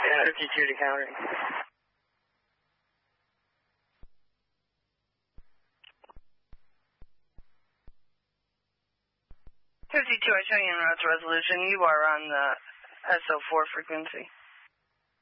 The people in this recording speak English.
Yeah, 52 to countering. 52, I show you in route resolution. You are on the SO4 frequency.